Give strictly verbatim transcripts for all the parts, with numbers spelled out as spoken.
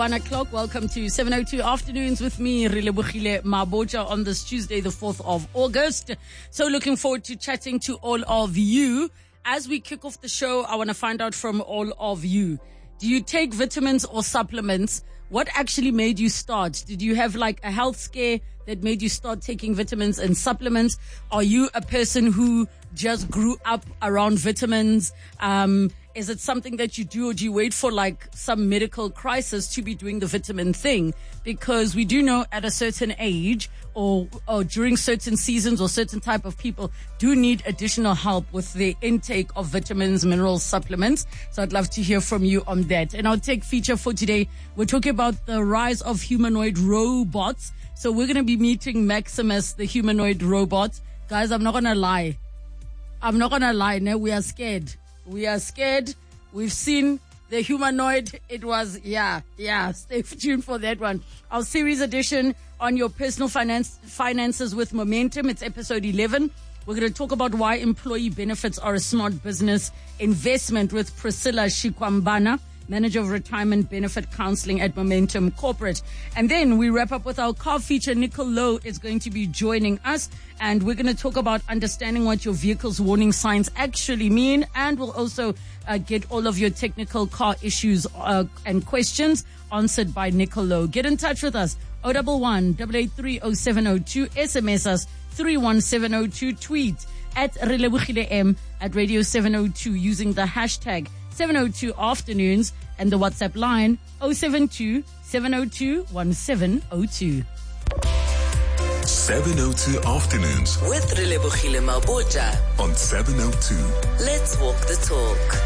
One o'clock. Welcome to seven oh two Afternoons with me, Relebohile Mabotja, on this Tuesday, the fourth of August. So looking forward to chatting to all of you. As we kick off the show, I want to find out from all of you. Do you take vitamins or supplements? What actually made you start? Did you have like a health scare that made you start taking vitamins and supplements? Are you a person who just grew up around vitamins? Um, is it something that you do, or do you wait for like some medical crisis to be doing the vitamin thing? Because we do know at a certain age or, or during certain seasons or certain type of people do need additional help with the intake of vitamins, minerals, supplements. So I'd love to hear from you on that. And our tech feature for today, we're talking about the rise of humanoid robots. So we're going to be meeting Maximus, the humanoid robot. Guys, I'm not going to lie. I'm not going to lie. No, we are scared. We are scared. We've seen the humanoid. It was, yeah, yeah. Stay tuned for that one. Our series edition on your personal finance, finances with momentum. It's episode eleven. We're going to talk about why employee benefits are a smart business investment with Priscilla Shikwambana, Manager of Retirement Benefit Counseling at Momentum Corporate. And then we wrap up with our car feature. Nicole Lowe is going to be joining us, and we're going to talk about understanding what your vehicle's warning signs actually mean. And we'll also uh, get all of your technical car issues uh, and questions answered by Nicole Lowe. Get in touch with us. oh one one, eight eight three, oh seven oh two. S M S us three one seven oh two. Tweet at Relebohile M at Radio seven oh two using the hashtag seven oh two Afternoons, and the WhatsApp line oh seven two, seven oh two, one seven oh two. seven oh two Afternoons with Relebohile Mabotja on seven oh two. Let's walk the talk.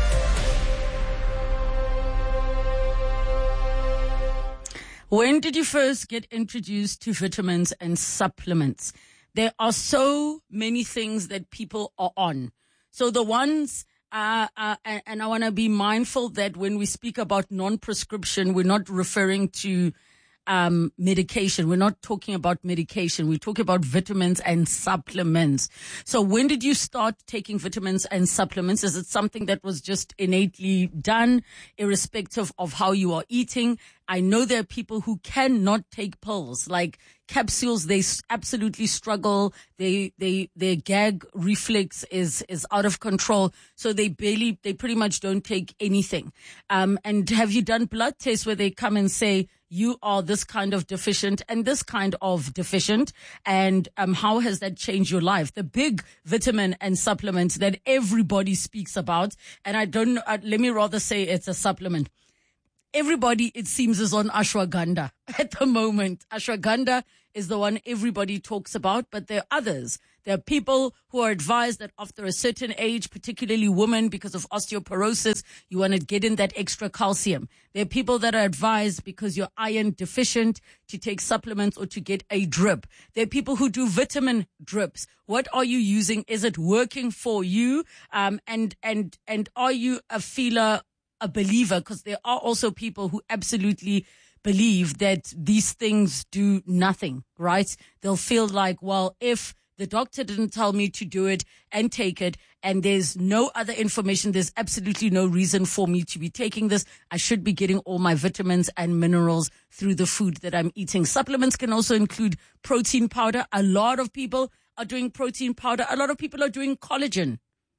When did you first get introduced to vitamins and supplements? There are so many things that people are on. So the ones Uh, uh, and, and I want to be mindful that when we speak about non-prescription, we're not referring to um, medication. We're not talking about medication. We're talking about vitamins and supplements. So when did you start taking vitamins and supplements? Is it something that was just innately done, irrespective of how you are eating? I know there are people who cannot take pills, like capsules. They absolutely struggle. They, they, their gag reflex is, is out of control. So they barely, they pretty much don't take anything. Um, and have you done blood tests where they come and say, you are this kind of deficient and this kind of deficient? And, um, how has that changed your life? The big vitamin and supplement that everybody speaks about. And I don't know, uh, let me rather say it's a supplement. Everybody, it seems, is on ashwagandha at the moment. Ashwagandha is the one everybody talks about, but there are others. There are people who are advised that after a certain age, particularly women, because of osteoporosis, you want to get in that extra calcium. There are people that are advised because you're iron deficient to take supplements or to get a drip. There are people who do vitamin drips. What are you using? Is it working for you? Um, and, and, and are you a feeler, a believer? Because there are also people who absolutely believe that these things do nothing, right? They'll feel like, well, if the doctor didn't tell me to do it and take it, and there's no other information, there's absolutely no reason for me to be taking this, I should be getting all my vitamins and minerals through the food that I'm eating. Supplements can also include protein powder. A lot of people are doing protein powder. A lot of people are doing collagen,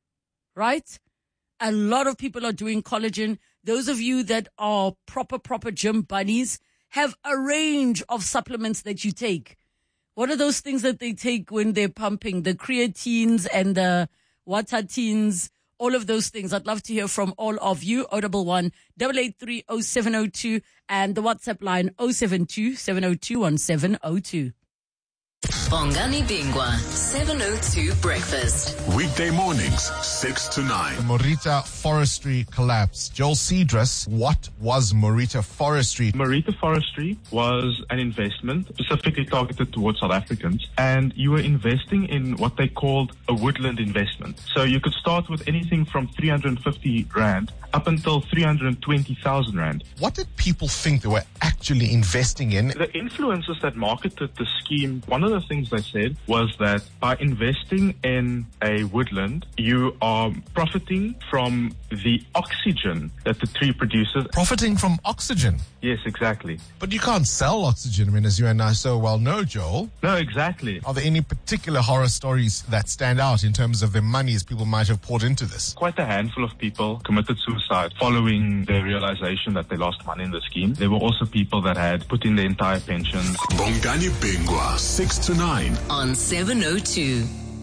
right? A lot of people are doing collagen. Those of you that are proper, proper gym bunnies have a range of supplements that you take. What are those things that they take when they're pumping? The creatines and the watatines, all of those things. I'd love to hear from all of you. oh one one, eight eight three, oh seven oh two and the WhatsApp line oh seven two, seven oh two, one seven oh two. Bongani Bingwa, seven oh two Breakfast. Weekday mornings, six to nine. Morita Forestry collapse. Joel Cedrus, what was Morita Forestry? Morita Forestry was an investment specifically targeted towards South Africans, and you were investing in what they called a woodland investment. So you could start with anything from three hundred fifty rand up until three hundred twenty thousand rand. What did people think they were actually investing in? The influencers that marketed the scheme, one of the the things they said was that by investing in a woodland, you are profiting from the oxygen that the tree produces. Profiting from oxygen? Yes, exactly. But you can't sell oxygen, I mean, as you and I so well know, Joel. No, exactly. Are there any particular horror stories that stand out in terms of the monies people might have poured into this? Quite a handful of people committed suicide following their realization that they lost money in the scheme. There were also people that had put in their entire pensions. Bongani Bingwa, six to nine. On seven oh two.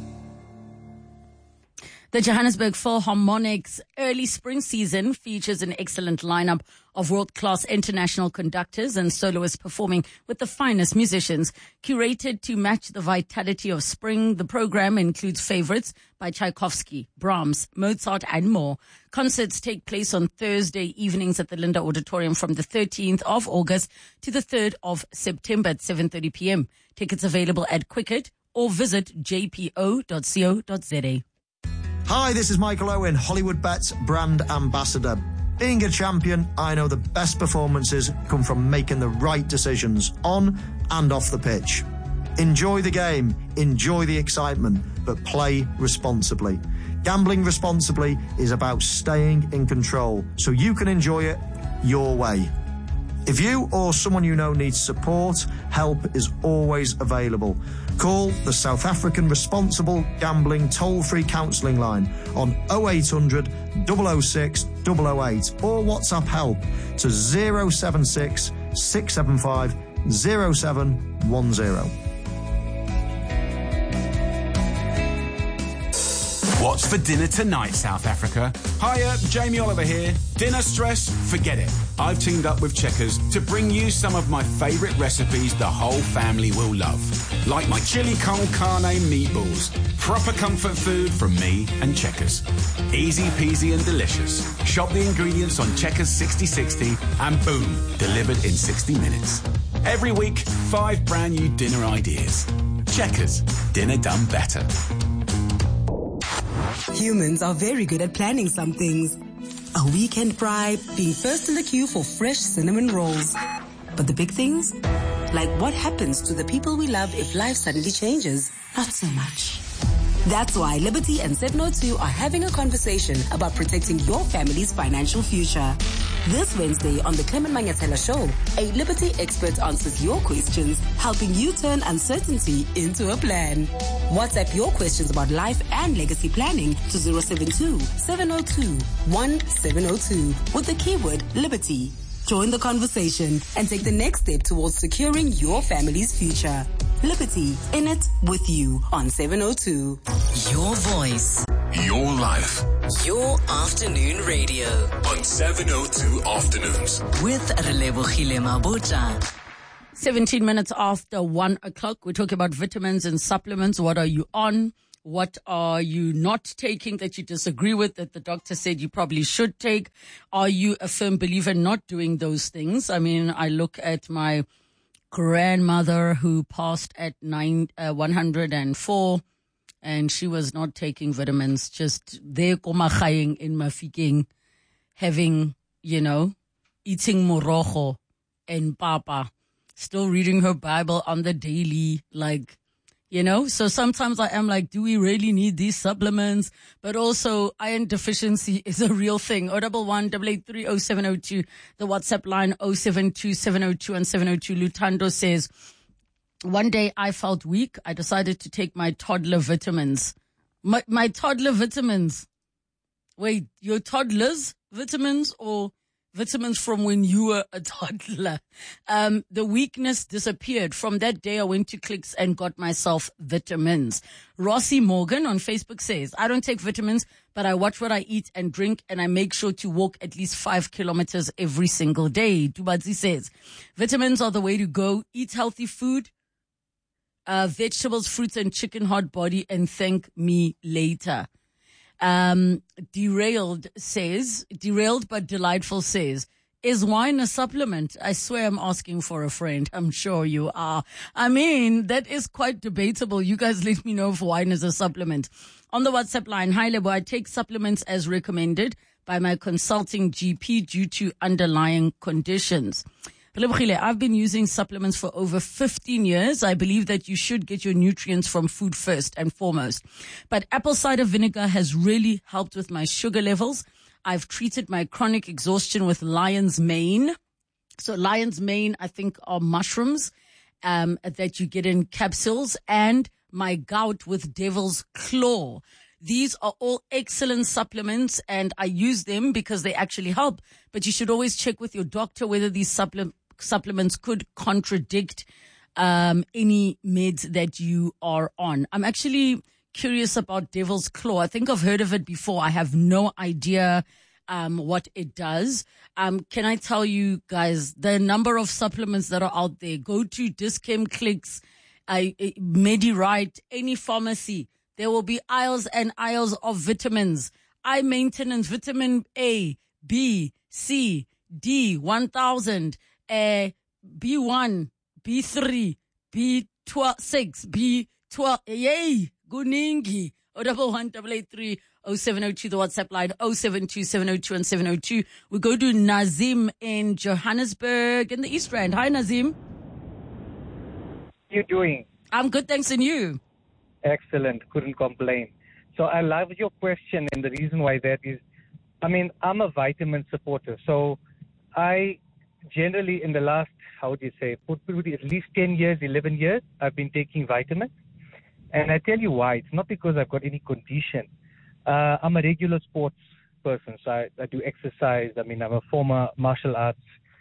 The Johannesburg Philharmonic's early spring season features an excellent lineup of world-class international conductors and soloists performing with the finest musicians. Curated to match the vitality of spring, the program includes favorites by Tchaikovsky, Brahms, Mozart, and more. Concerts take place on Thursday evenings at the Linda Auditorium from the thirteenth of August to the third of September at seven thirty p.m. Tickets available at Quicket or visit j p o dot co dot z a. Hi, this is Michael Owen, Hollywood Bets brand ambassador. Being a champion, I know the best performances come from making the right decisions on and off the pitch. Enjoy the game, enjoy the excitement, but play responsibly. Gambling responsibly is about staying in control so you can enjoy it your way. If you or someone you know needs support, help is always available. Call the South African Responsible Gambling toll-free counselling line on oh eight hundred, double oh six, double oh eight or WhatsApp help to zero seven six, six seven five, zero seven one zero. What's for dinner tonight, South Africa? Hiya, Jamie Oliver here. Dinner stress? Forget it. I've teamed up with Checkers to bring you some of my favourite recipes the whole family will love. Like my chili con carne meatballs. Proper comfort food from me and Checkers. Easy peasy and delicious. Shop the ingredients on Checkers sixty sixty and boom, delivered in sixty minutes. Every week, five brand new dinner ideas. Checkers. Dinner done better. Humans are very good at planning some things. A weekend bribe, being first in the queue for fresh cinnamon rolls. But the big things? Like what happens to the people we love if life suddenly changes? Not so much. That's why Liberty and seven oh two are having a conversation about protecting your family's financial future. This Wednesday on the Clement Manyathela Show, a Liberty expert answers your questions, helping you turn uncertainty into a plan. WhatsApp your questions about life and legacy planning to zero seven two, seven oh two, one seven oh two with the keyword Liberty. Join the conversation and take the next step towards securing your family's future. Liberty, in it with you on seven oh two. Your voice. Your life. Your afternoon radio. On seven oh two Afternoons. With Relebogile Mabotja. seventeen minutes after one o'clock. We're talking about vitamins and supplements. What are you on? What are you not taking that you disagree with, that the doctor said you probably should take? Are you a firm believer in not doing those things? I mean, I look at my grandmother who passed at nine, uh, one hundred four, and she was not taking vitamins, just there komachaying in Mafikeng, having, you know, eating morojo and papa, still reading her Bible on the daily, like, you know, so sometimes I am like, do we really need these supplements? But also iron deficiency is a real thing. oh one one, eight eight three, oh seven oh two. The WhatsApp line oh seven two, seven oh two and seven oh two. Lutando says, one day I felt weak. I decided to take my toddler vitamins. My, my toddler vitamins. Wait, your toddler's vitamins or vitamins from when you were a toddler? Um, the weakness disappeared. From that day, I went to Clicks and got myself vitamins. Rossi Morgan on Facebook says, I don't take vitamins, but I watch what I eat and drink, and I make sure to walk at least five kilometers every single day. Dubazi says, vitamins are the way to go. Eat healthy food, uh, vegetables, fruits, and chicken hot body, and thank me later. Um, Derailed says, Derailed but Delightful says, is wine a supplement? I swear I'm asking for a friend. I'm sure you are. I mean, that is quite debatable. You guys let me know if wine is a supplement. On the WhatsApp line, hi Lebo, I take supplements as recommended by my consulting G P due to underlying conditions. Relebogile, I've been using supplements for over fifteen years. I believe that you should get your nutrients from food first and foremost. But apple cider vinegar has really helped with my sugar levels. I've treated my chronic exhaustion with lion's mane. So lion's mane, I think, are mushrooms um, that you get in capsules, and my gout with devil's claw. These are all excellent supplements, and I use them because they actually help. But you should always check with your doctor whether these supple- supplements could contradict um, any meds that you are on. I'm actually curious about devil's claw. I think I've heard of it before. I have no idea um, what it does. Um, can I tell you guys the number of supplements that are out there? Go to Dis-Chem Clicks, uh, MediRite, any pharmacy. There will be aisles and aisles of vitamins. Eye maintenance, vitamin A, B, C, D, one thousand, uh, B one, B three, B twelve, six, B twelve, yay, Guningi, oh double one double eight three oh seven oh two, the WhatsApp line, oh seven two seven oh two and seven oh two. We go to Nazim in Johannesburg in the East Rand. Hi, Nazim. How you doing? I'm good, thanks, and you? Excellent. Couldn't complain. So I love your question, and the reason why that is, I mean, I'm a vitamin supporter. So I generally, in the last, how would you say, put at least ten years, eleven years, I've been taking vitamins. And I tell you why. It's not because I've got any condition. Uh, I'm a regular sports person, so I, I do exercise. I mean, I'm a former martial arts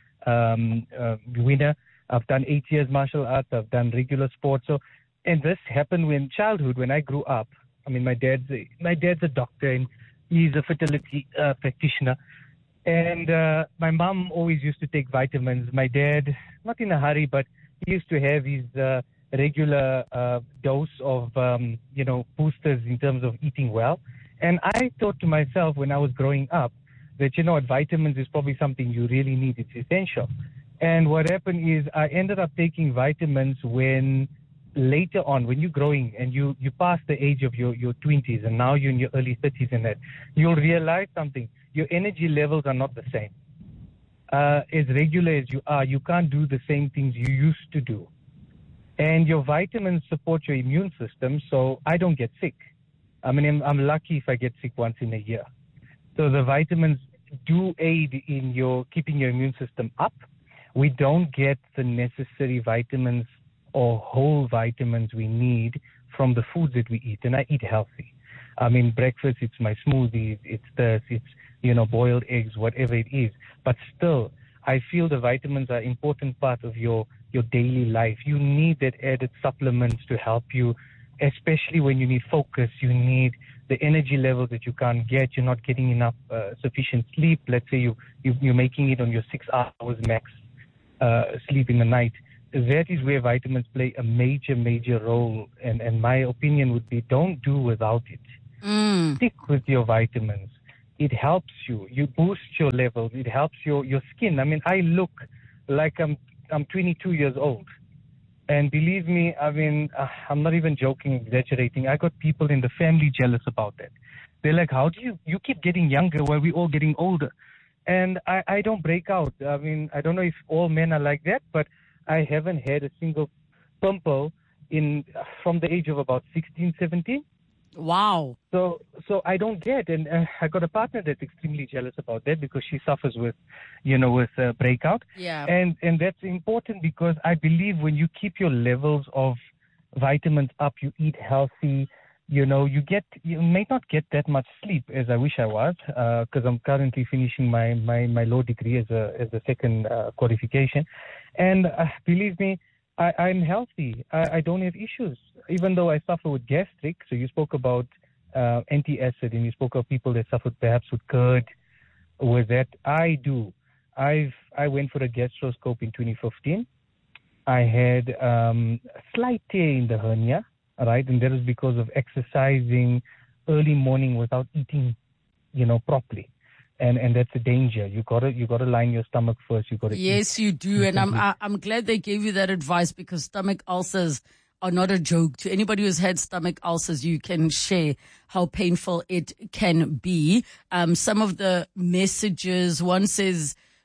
um, uh, winner. I've done eight years martial arts. I've done regular sports. So, and this happened when childhood, when I grew up. I mean, my dad's a, my dad's a doctor, and he's a fertility uh, practitioner. And uh, my mom always used to take vitamins. My dad, not in a hurry, but he used to have his uh, regular uh, dose of, um, you know, boosters in terms of eating well. And I thought to myself when I was growing up that, you know what, vitamins is probably something you really need. It's essential. And what happened is I ended up taking vitamins when later on, when you're growing and you, you pass the age of your, your twenties and now you're in your early thirties and that, you'll realize something. Your energy levels are not the same. Uh, as regular as you are, you can't do the same things you used to do. And your vitamins support your immune system, so I don't get sick. I mean, I'm, I'm lucky if I get sick once in a year. So the vitamins do aid in your keeping your immune system up. We don't get the necessary vitamins or whole vitamins we need from the foods that we eat. And I eat healthy. I mean, breakfast, it's my smoothies, it's this, it's, you know, boiled eggs, whatever it is. But still, I feel the vitamins are an important part of your, your daily life. You need that added supplements to help you, especially when you need focus, you need the energy levels that you can't get, you're not getting enough uh, sufficient sleep. Let's say you, you, you're making it on your six hours max uh, sleep in the night. That is where vitamins play a major, major role. And, and my opinion would be don't do without it. Mm. Stick with your vitamins. It helps you. You boost your levels. It helps your, your skin. I mean, I look like I'm I'm twenty-two years old. And believe me, I mean, uh, I'm not even joking, exaggerating. I got people in the family jealous about that. They're like, how do you, you keep getting younger while we're all getting older? And I, I don't break out. I mean, I don't know if all men are like that, but I haven't had a single pimple in from the age of about sixteen, seventeen. Wow. So so I don't get, and uh, I got a partner that's extremely jealous about that because she suffers with, you know, with uh, breakout. Yeah. And and that's important because I believe when you keep your levels of vitamins up, you eat healthy, you know, you get, you may not get that much sleep as I wish I was, because uh, I'm currently finishing my, my, my law degree as a, as a second uh, qualification. And uh, believe me, I, I'm healthy. I, I don't have issues, even though I suffer with gastric. So you spoke about uh, anti-acid, and you spoke of people that suffered perhaps with GERD. With that, I do. I've I went for a gastroscope in twenty fifteen. I had um, a slight tear in the hernia, right, and that is because of exercising early morning without eating, you know, properly. And and that's a danger. You gotta you gotta line your stomach first. You gotta yes, eat. you do. And I'm I, I'm glad they gave you that advice, because stomach ulcers are not a joke. To anybody who's had stomach ulcers, you can share how painful it can be. Um, some of the messages, one says,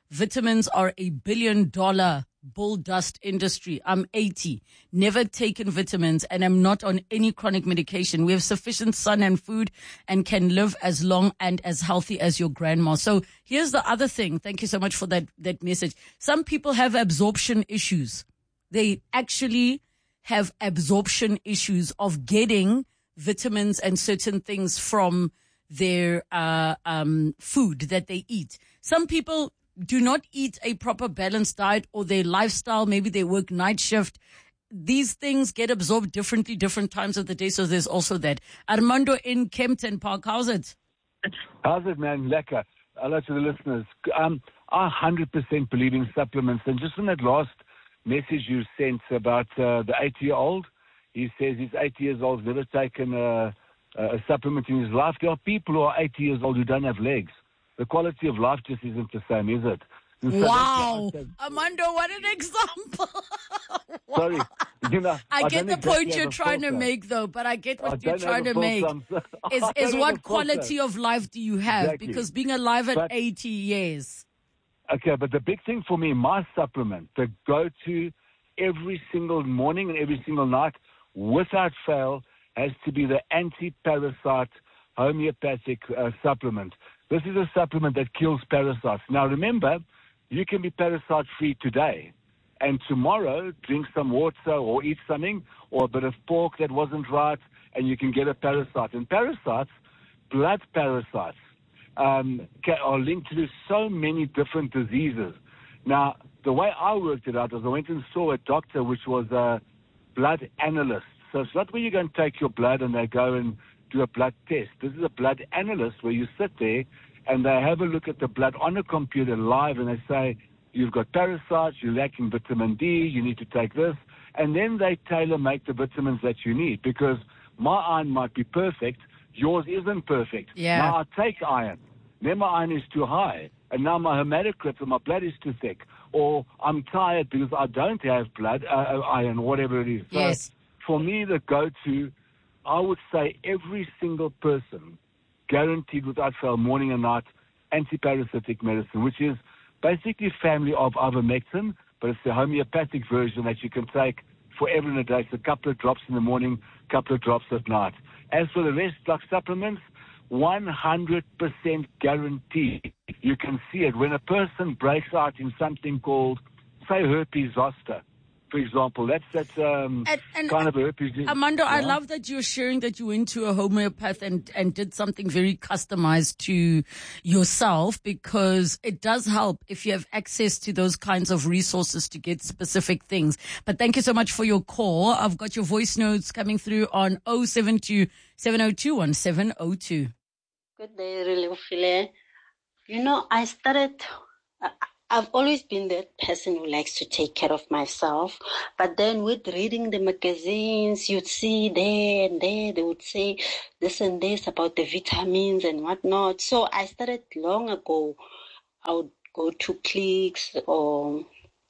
Vitamins are a billion dollar bull dust industry. I'm eighty, never taken vitamins, and I'm not on any chronic medication. We have sufficient sun and food and can live as long and as healthy as your grandma. So here's the other thing. Thank you so much for that, that message. Some people have absorption issues. They actually have absorption issues of getting vitamins and certain things from their uh, um, food that they eat. Some people do not eat a proper balanced diet, or their lifestyle, maybe they work night shift. These things get absorbed differently, different times of the day. So there's also that. Armando in Kempton Park, how's it? How's it, man? Lekker. Hello to the listeners. Um, I one hundred percent believe in supplements. And just in that last message you sent about uh, the eighty-year-old, he says he's eighty years old, never taken a, a supplement in his life. There are people who are eighty years old who don't have legs. The quality of life just isn't the same, is it? And so wow. Armando, what an example. Wow. Sorry. You know, I, I get the exactly point you're trying to make, though, but I get what I you're trying to make. Is, is what quality of life do you have? Exactly. Because being alive at but, eighty years. Okay, but the big thing for me, my supplement, the go-to every single morning and every single night, without fail, has to be the anti-parasite homeopathic uh, supplement. This is a supplement that kills parasites. Now, remember, you can be parasite-free today, and tomorrow drink some water or eat something or a bit of pork that wasn't right, and you can get a parasite. And parasites, blood parasites, um, are linked to so many different diseases. Now, the way I worked it out was I went and saw a doctor which was a blood analyst. So it's not where you go and take your blood and they go and do a blood test. This is a blood analyst where you sit there and they have a look at the blood on a computer live and they say, you've got parasites, you're lacking vitamin D, you need to take this. And then they tailor-make the vitamins that you need, because my iron might be perfect, yours isn't perfect. Yeah. Now I take iron. Then my iron is too high, and now my hematocrit or my blood is too thick, or I'm tired because I don't have blood, uh, iron, whatever it is. So yes. For me, the go-to, I would say every single person, guaranteed without fail, morning and night, antiparasitic medicine, which is basically family of ivermectin, but it's the homeopathic version that you can take forever and a day. It's a couple of drops in the morning, a couple of drops at night. As for the rest, like supplements, one hundred percent guaranteed. You can see it. When a person breaks out in something called, say, herpes zoster, for example, that's that's um, and, and kind of a herpes. Armando, yeah? I love that you're sharing that you went to a homeopath and, and did something very customized to yourself, because it does help if you have access to those kinds of resources to get specific things. But thank you so much for your call. I've got your voice notes coming through on oh seven two, seven oh two, one seven oh two. Good day, Relebogile. You know, I started... Uh, I've always been that person who likes to take care of myself. But then with reading the magazines, you'd see there and there, they would say this and this about the vitamins and whatnot. So I started long ago. I would go to Clicks or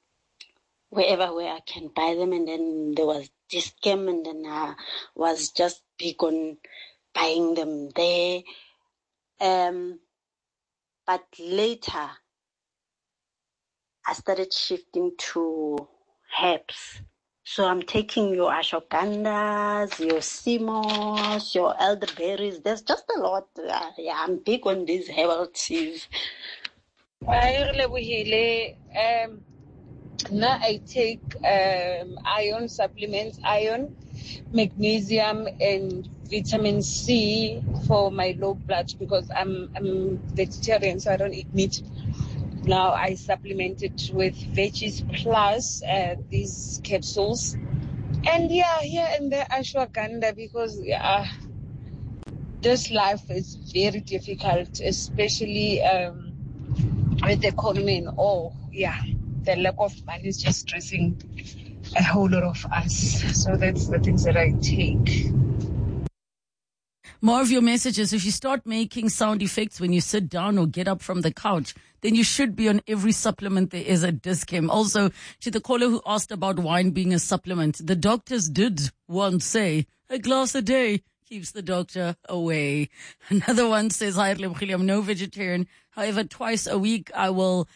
wherever where I can buy them. And then there was Dis-Chem, and then I was just big on buying them there. Um, but later, I started shifting to herbs. So I'm taking your ashwagandhas, your simos, your elderberries. There's just a lot. Uh, yeah, I'm big on these herbal teas. Um, now I take um, iron supplements, iron, magnesium, and vitamin C for my low blood, because I'm, I'm vegetarian, so I don't eat meat. Now I supplement it with Veggies Plus, uh, these capsules. And yeah, here and there ashwagandha, because yeah, this life is very difficult, especially um, with the economy and all. Yeah, the lack of money is just stressing a whole lot of us. So that's the things that I take. More of your messages. If you start making sound effects when you sit down or get up from the couch, then you should be on every supplement there is at Dis-Chem. Also, to the caller who asked about wine being a supplement, the doctors did once say a glass a day keeps the doctor away. Another one says, hi, I'm no vegetarian. However, twice a week I will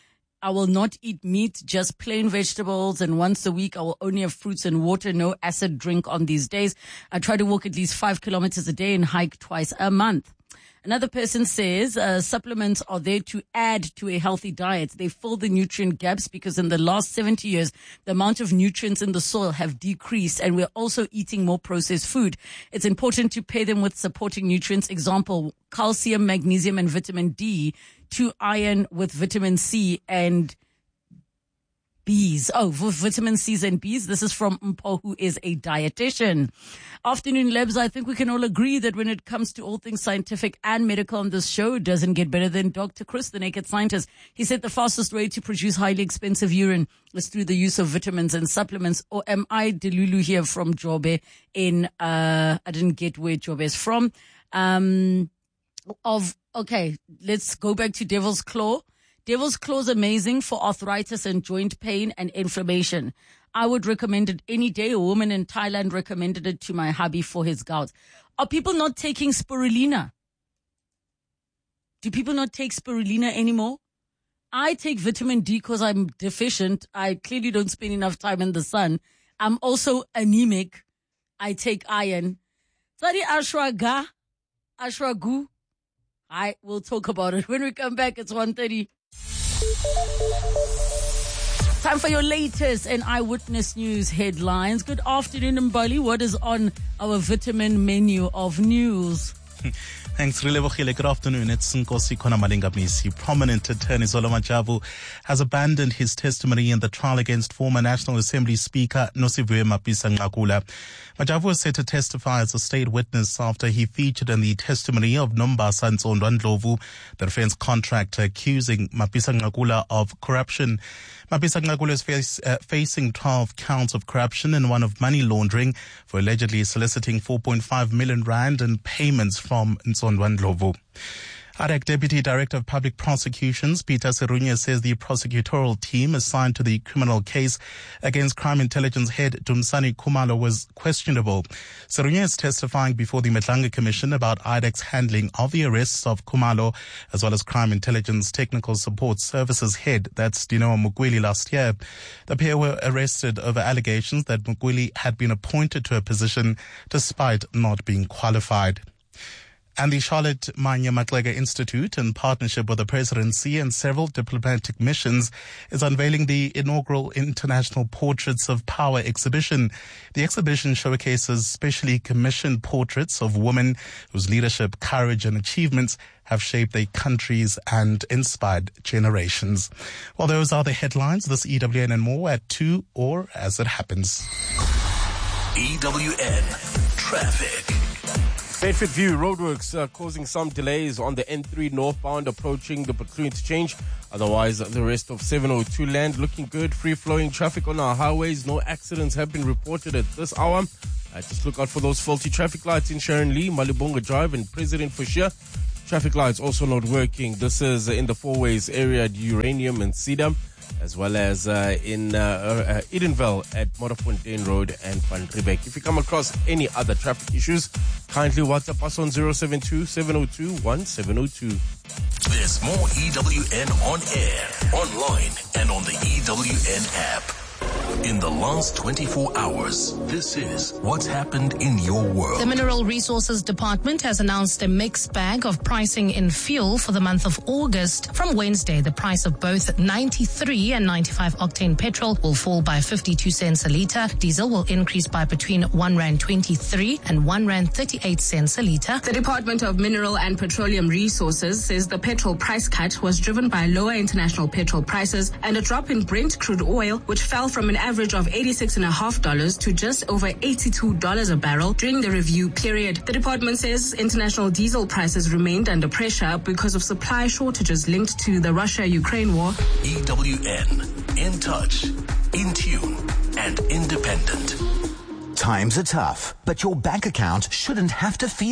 I will not eat meat, just plain vegetables. And once a week, I will only have fruits and water, no acid drink on these days. I try to walk at least five kilometers a day and hike twice a month. Another person says uh, supplements are there to add to a healthy diet. They fill the nutrient gaps because in the last seventy years, the amount of nutrients in the soil have decreased, and we're also eating more processed food. It's important to pair them with supporting nutrients. Example, calcium, magnesium, and vitamin D, to iron with vitamin C and B's. Oh, with vitamin C's and B's. This is from Mpo, who is a dietitian. Afternoon Labs, I think we can all agree that when it comes to all things scientific and medical on this show, it doesn't get better than Doctor Chris, the naked scientist. He said the fastest way to produce highly expensive urine is through the use of vitamins and supplements. Or am I Delulu here from Jobe in, uh, I didn't get where Jobe is from. Um, of, okay, let's go back to Devil's Claw. Devil's Claw is amazing for arthritis and joint pain and inflammation. I would recommend it any day. A woman in Thailand recommended it to my hubby for his gout. Are people not taking spirulina? Do people not take spirulina anymore? I take vitamin D because I'm deficient. I clearly don't spend enough time in the sun. I'm also anemic. I take iron. Tsari ashwaga, ashwagu. I will talk about it when we come back. It's one thirty. Time for your latest and eyewitness news headlines. Good afternoon, Mbali. What is on our vitamin menu of news? Thanks, Rilebohile. Good afternoon. It's Nkosi Konamalingamisi. Prominent attorney Zola Majabu has abandoned his testimony in the trial against former National Assembly Speaker Nosiviwe Mapisa-Nqakula. Majabu was set to testify as a state witness after he featured in the testimony of Nombasa Ntsondwa Ndlovu, the defense contractor, accusing Mapisa-Nqakula of corruption. Mapisa-Nqakula is face, uh, facing twelve counts of corruption and one of money laundering for allegedly soliciting four point five million rand in payments from Ntsondwa Ndlovu. A D E C Deputy Director of Public Prosecutions, Peter Serunya, says the prosecutorial team assigned to the criminal case against Crime Intelligence Head Dumisani Khumalo was questionable. Serunya is testifying before the Madlanga Commission about I D E C's handling of the arrests of Khumalo, as well as Crime Intelligence Technical Support Services Head, that's Dinoa Mukweli, last year. The pair were arrested over allegations that Mukweli had been appointed to a position despite not being qualified. And the Charlotte Manya Maclega Institute, in partnership with the presidency and several diplomatic missions, is unveiling the inaugural International Portraits of Power exhibition. The exhibition showcases specially commissioned portraits of women whose leadership, courage and achievements have shaped their countries and inspired generations. Well, those are the headlines. This E W N and more at two, or as it happens. E W N Traffic. Bedford View roadworks are causing some delays on the N three northbound approaching the Pretoria interchange. Otherwise, the rest of seven oh two land looking good. Free-flowing traffic on our highways. No accidents have been reported at this hour. Uh, just look out for those faulty traffic lights in Sharon Lee, Malibonga Drive and President Fushia. Traffic lights also not working. This is in the Four-Ways area at Uranium and Cedar, as well as uh, in uh, uh, Edenville at Morafontein Road and Van Riebeck. If you come across any other traffic issues, kindly WhatsApp us on zero seven two, seven oh two, one seven oh two. There's more E W N on air, online, and on the E W N app. In the last twenty-four hours, this is what's happened in your world. The Mineral Resources Department has announced a mixed bag of pricing in fuel for the month of August. From Wednesday, the price of both ninety-three and ninety-five octane petrol will fall by fifty-two cents a litre. Diesel will increase by between one rand twenty-three and one rand thirty-eight cents a litre. The Department of Mineral and Petroleum Resources says the petrol price cut was driven by lower international petrol prices and a drop in Brent crude oil, which fell from an average of eighty-six point five dollars to just over eighty-two dollars a barrel during the review period. The department says international diesel prices remained under pressure because of supply shortages linked to the Russia-Ukraine war. E W N, in touch, in tune, and independent. Times are tough, but your bank account shouldn't have to feel it.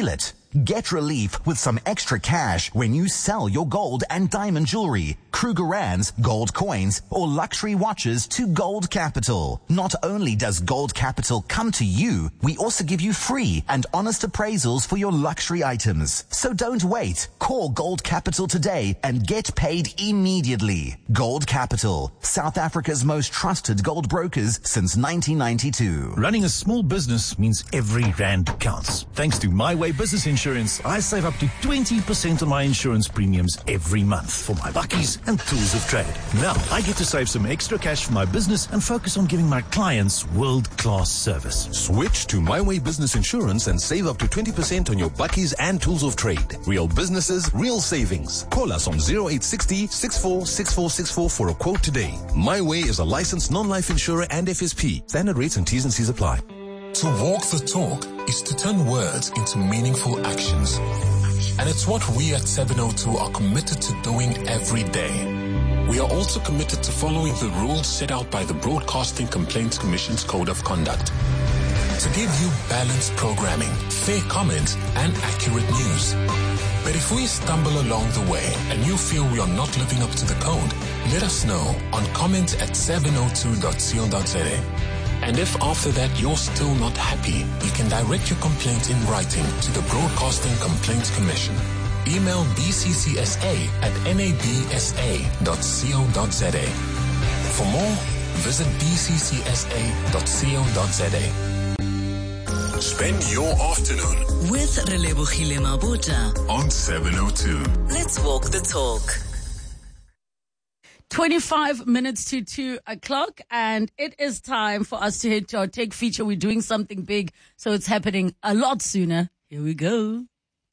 Get relief with some extra cash when you sell your gold and diamond jewelry, Krugerrands, gold coins, or luxury watches to Gold Capital. Not only does Gold Capital come to you, we also give you free and honest appraisals for your luxury items. So don't wait. Call Gold Capital today and get paid immediately. Gold Capital, South Africa's most trusted gold brokers since nineteen ninety-two. Running a small business means every rand counts. Thanks to My Way Business Insurance, I save up to twenty percent on my insurance premiums every month for my bakkies and tools of trade. Now, I get to save some extra cash for my business and focus on giving my clients world-class service. Switch to My Way Business Insurance and save up to twenty percent on your bakkies and tools of trade. Real businesses, real savings. Call us on zero eight six zero, six four six four six four for a quote today. My Way is a licensed non-life insurer and F S P. Standard rates and T's and C's apply. To walk the talk is to turn words into meaningful actions. And it's what we at seven oh two are committed to doing every day. We are also committed to following the rules set out by the Broadcasting Complaints Commission's Code of Conduct to give you balanced programming, fair comment, and accurate news. But if we stumble along the way and you feel we are not living up to the code, let us know on comment at seven oh two dot co dot za. And if after that you're still not happy, you can direct your complaint in writing to the Broadcasting Complaints Commission. Email b c c s a at n a b s a dot co dot za. For more, visit b c c s a dot co dot za. Spend your afternoon with Relebogile Mabota on seven oh two. Let's walk the talk. twenty-five minutes to two o'clock, and it is time for us to hit to our tech feature. We're doing something big, so it's happening a lot sooner. Here we go.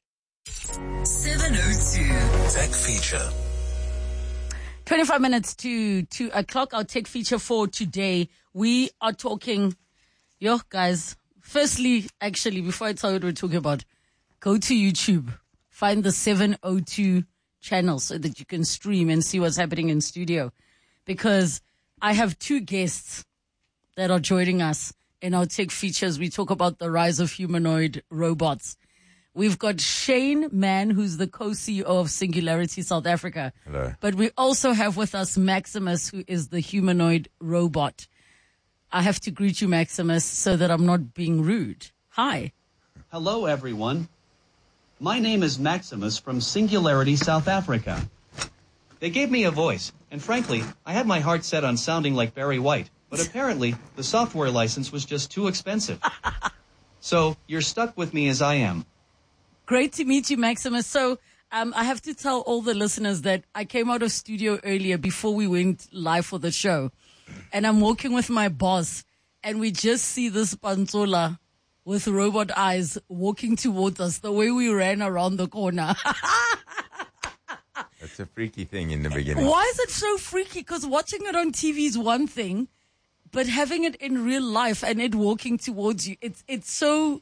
seven oh two Tech feature. twenty-five minutes to two o'clock. Our tech feature for today. We are talking, yo, guys. Firstly, actually, before I tell you what we're talking about, go to YouTube, find the seven oh two channel so that you can stream and see what's happening in studio. Because I have two guests that are joining us in our tech features. We talk about the rise of humanoid robots. We've got Shane Mann, who's the co-C E O of Singularity South Africa. Hello. But we also have with us Maximus, who is the humanoid robot. I have to greet you, Maximus, so that I'm not being rude. Hi. Hello, everyone. My name is Maximus from Singularity South Africa. They gave me a voice, and frankly, I had my heart set on sounding like Barry White, but apparently the software license was just too expensive. So you're stuck with me as I am. Great to meet you, Maximus. So um, I have to tell all the listeners that I came out of studio earlier before we went live for the show. And I'm walking with my boss, and we just see this Panzola with robot eyes walking towards us the way we ran around the corner. It's a freaky thing in the beginning. Why is it so freaky? Because watching it on T V is one thing, but having it in real life and it walking towards you, it's it's so...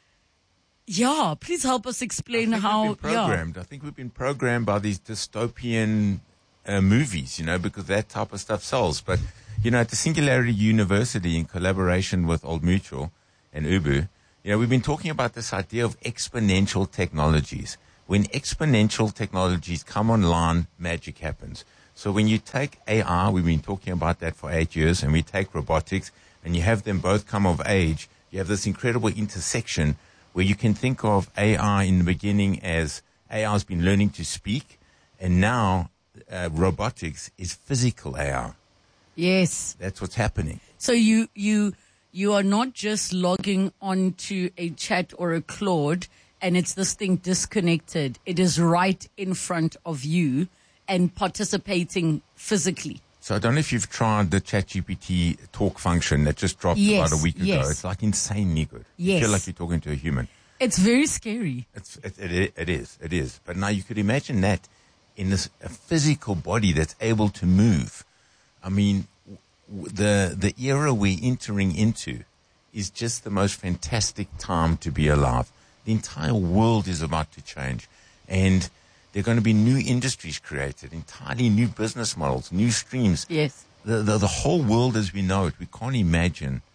Yeah, please help us explain I think how... we've been programmed. Yeah. I think we've been programmed by these dystopian uh, movies, you know, because that type of stuff sells. But, you know, at the Singularity University, in collaboration with Old Mutual and Ubu, you know, we've been talking about this idea of exponential technologies. When exponential technologies come online, magic happens. So when you take A I, we've been talking about that for eight years, and we take robotics, and you have them both come of age, you have this incredible intersection where you can think of A I in the beginning as A I has been learning to speak, and now uh, robotics is physical A I. Yes. That's what's happening. So you you you are not just logging onto a chat or a Claude and it's this thing disconnected. It is right in front of you and participating physically. So I don't know if you've tried the ChatGPT talk function that just dropped Yes, about a week ago. yes. It's like insanely good. You Yes. feel like you're talking to a human. It's very scary. It's, it, it, it is. It is. But now you could imagine that in this a physical body that's able to move. I mean, w- the the era we're entering into is just the most fantastic time to be alive. The entire world is about to change, and there are going to be new industries created, entirely new business models, new streams. Yes. The, the the whole world as we know it, we can't imagine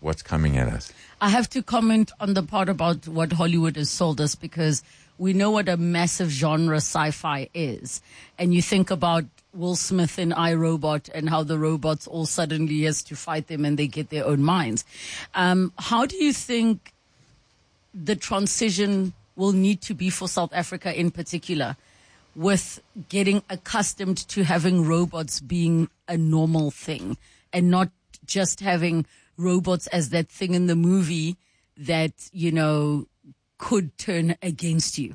what's coming at us. I have to comment on the part about what Hollywood has sold us, because we know what a massive genre sci-fi is. And you think about Will Smith in iRobot and how the robots all suddenly has to fight them and they get their own minds. Um, how do you think the transition will need to be for South Africa in particular, with getting accustomed to having robots being a normal thing and not just having robots as that thing in the movie that, you know, could turn against you?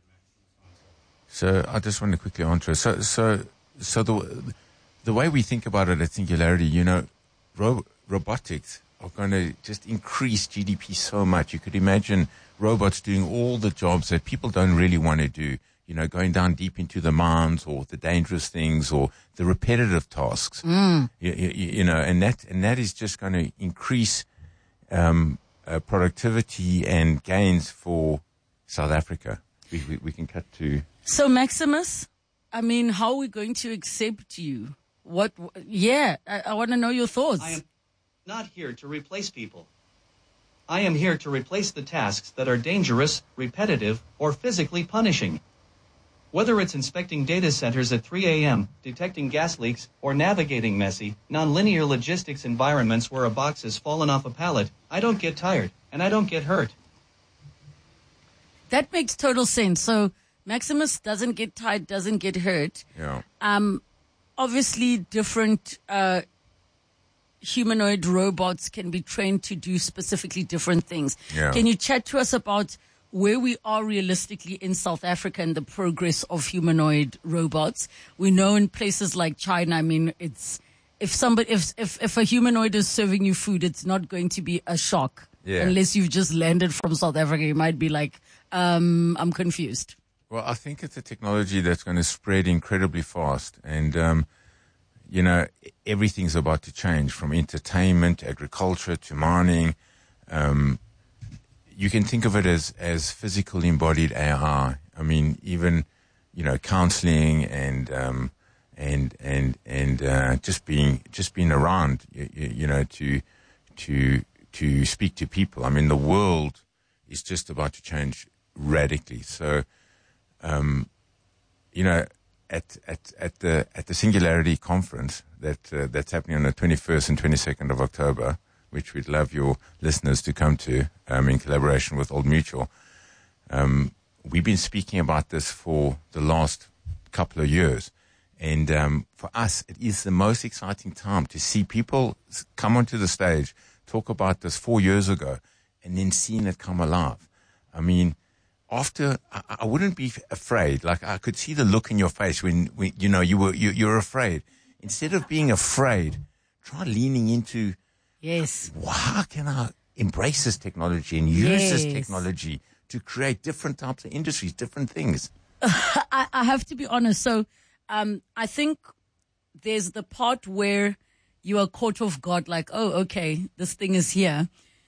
So I just want to quickly answer. So, so, so the the way we think about it at Singularity, you know, ro- robotics are going to just increase G D P so much. You could imagine robots doing all the jobs that people don't really want to do. You know, going down deep into the mines or the dangerous things or the repetitive tasks. Mm. You, you, you know, and that and that is just going to increase um, uh, productivity and gains for South Africa. We, we, we can cut to. So, Maximus, I mean, how are we going to accept you? What? Yeah, I, I want to know your thoughts. I am not here to replace people. I am here to replace the tasks that are dangerous, repetitive, or physically punishing. Whether it's inspecting data centers at three a.m., detecting gas leaks, or navigating messy, nonlinear logistics environments where a box has fallen off a pallet, I don't get tired, and I don't get hurt. That makes total sense. So Maximus doesn't get tired, doesn't get hurt. Yeah. Um, obviously, different uh, humanoid robots can be trained to do specifically different things. Yeah. Can you chat to us about where we are realistically in South Africa and the progress of humanoid robots? We know in places like China, I mean, it's if somebody if if if a humanoid is serving you food, it's not going to be a shock. Yeah. Unless you've just landed from South Africa, you might be like, um, I'm confused. Well, I think it's a technology that's going to spread incredibly fast. And, um, you know, everything's about to change, from entertainment, agriculture to mining. Um, you can think of it as, as physical embodied A I. I mean, even, you know, counseling and, um, and, and, and, uh, just being, just being around, you, you know, to, to, to speak to people. I mean, the world is just about to change radically. So, um, you know, at, at, at the, at the Singularity conference that, uh, that's happening on the twenty-first and twenty-second of October, which we'd love your listeners to come to, um, in collaboration with Old Mutual. Um, we've been speaking about this for the last couple of years. And, um, for us, it is the most exciting time to see people come onto the stage, talk about this four years ago, and then seeing it come alive. I mean, after, I, I wouldn't be afraid. Like, I could see the look in your face when, when you know, you were, you, you're afraid. Instead of being afraid, try leaning into, yes, how can I embrace this technology and use yes. this technology to create different types of industries, different things? I, I have to be honest. So, um, I think there's the part where you are caught off guard, like, oh, okay, this thing is here.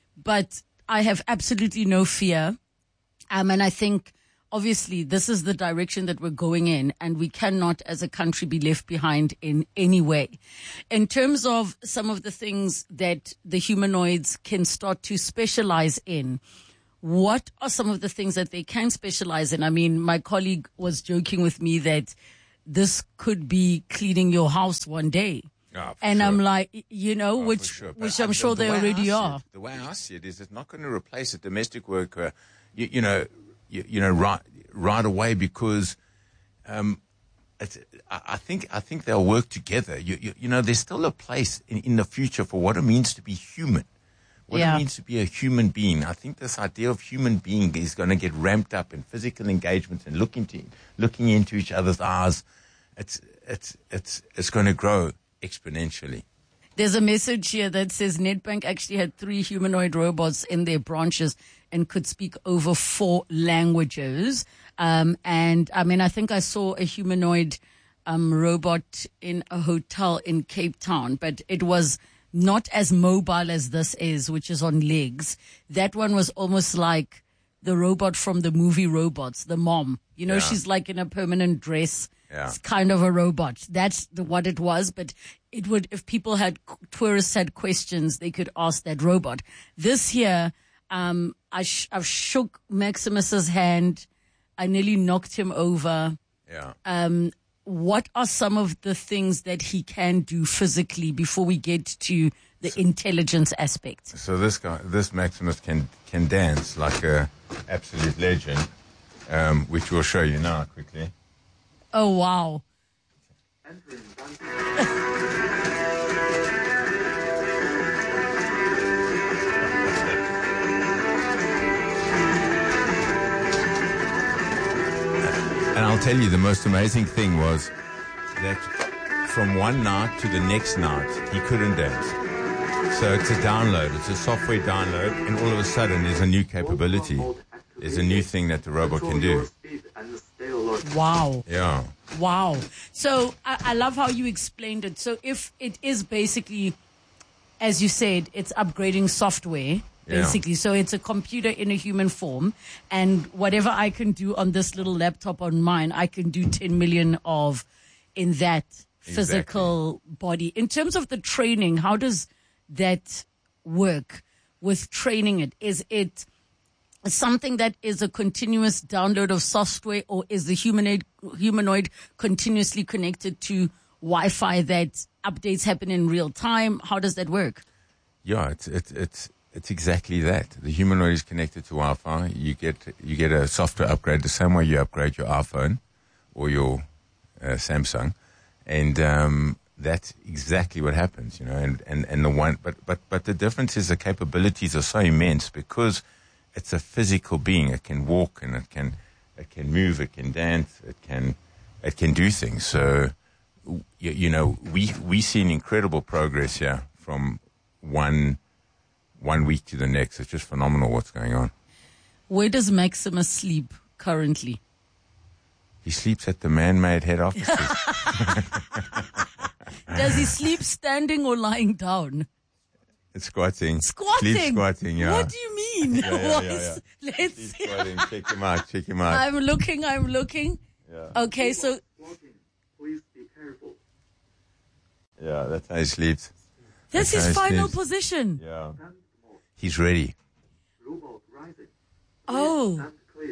But I have absolutely no fear. Um, and I think, obviously, this is the direction that we're going in, and we cannot, as a country, be left behind in any way. In terms of some of the things that the humanoids can start to specialize in, what are some of the things that they can specialize in? I mean, my colleague was joking with me that this could be cleaning your house one day. Oh, and sure. I'm like, you know, Oh, which sure. which But, I'm uh, sure the they way I already see are. It, the way I see it is, it's not going to replace a domestic worker, you, you know, you, you know, right right away, because um, it's, I, I think I think they'll work together. You, you, you know, there's still a place in, in the future for what it means to be human, what Yeah. it means to be a human being. I think this idea of human being is going to get ramped up in physical engagement and looking to looking into each other's eyes. It's it's it's it's going to grow exponentially. There's a message here that says Nedbank actually had three humanoid robots in their branches and could speak over four languages. Um, and I mean, I think I saw a humanoid um, robot in a hotel in Cape Town, but it was not as mobile as this is, which is on legs. That one was almost like the robot from the movie Robots, the mom. You know, Yeah. she's like in a permanent dress. Yeah. It's kind of a robot. That's the, what it was. But it would, if people had, tourists had questions, they could ask that robot. This year, um, I sh- I've shook Maximus's hand. I nearly knocked him over. Yeah. Um, what are some of the things that he can do physically before we get to the intelligence aspect? So this guy, this Maximus can can dance like a absolute legend, um, which we'll show you now quickly. Oh wow! And I'll tell you, the most amazing thing was that from one night to the next night, he couldn't dance. So it's a download, it's a software download, and all of a sudden there's a new capability. There's a new thing that the robot can do. Wow. Yeah. Wow. So I, I love how you explained it. So if it is basically, as you said, it's upgrading software, basically. Yeah. So it's a computer in a human form, and whatever I can do on this little laptop on mine, I can do ten million of in that physical exactly. body. In terms of the training, how does that work with training it? Is it something that is a continuous download of software, or is the humanoid humanoid continuously connected to Wi-Fi that updates happen in real time? How does that work? Yeah, it's it's it's it's exactly that. The humanoid is connected to Wi-Fi. You get you get a software upgrade the same way you upgrade your iPhone or your uh, Samsung, and um, that's exactly what happens. You know, and, and, and the one, but but but the difference is the capabilities are so immense because it's a physical being. It can walk and it can it can move. It can dance. It can it can do things. So you, you know, we we see an incredible progress here from one. One week to the next. It's just phenomenal what's going on. Where does Maximus sleep currently? He sleeps at the man-made head offices. Does he sleep standing or lying down? It's squatting. Squatting? Sleep squatting, yeah. What do you mean? yeah, yeah, yeah, yeah. Let's Sleep see. squatting. Check him out. Check him out. I'm looking, I'm looking. Yeah. Okay, so... Please be careful. Yeah, that's how he sleeps. That's, that's his final sleeps. position. Yeah. He's ready. Oh.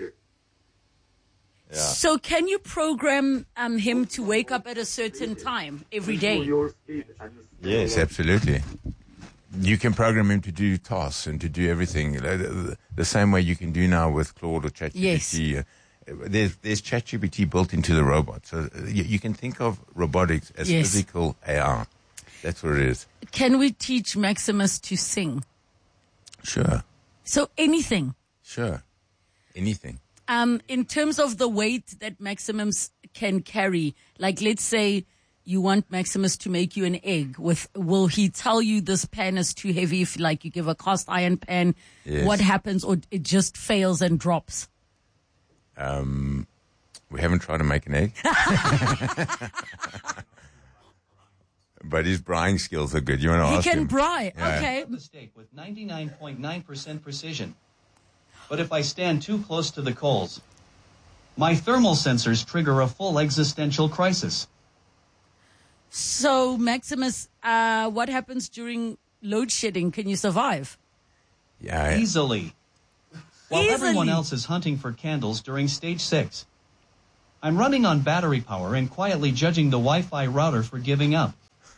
Yeah. So can you program um, him to wake up at a certain time every day? Yes, absolutely. You can program him to do tasks and to do everything the, the same way you can do now with Claude or ChatGPT. Yes. There's, there's ChatGPT built into the robot. So you, you can think of robotics as yes. physical A R. That's what it is. Can we teach Maximus to sing? Sure. So anything? Sure. Anything. Um, in terms of the weight that Maximus can carry, like let's say you want Maximus to make you an egg, with will he tell you this pan is too heavy if like you give a cast iron pan? Yes. What happens, or it just fails and drops? Um, we haven't tried to make an egg. But his braaiing skills are good. You want to he ask him? He can braai. Yeah. Okay. Mistake with ninety-nine point nine percent precision. But if I stand too close to the coals, my thermal sensors trigger a full existential crisis. So, Maximus, uh, what happens during load shedding? Can you survive? Yeah. Easily. While Easily. everyone else is hunting for candles during stage six, I'm running on battery power and quietly judging the Wi-Fi router for giving up.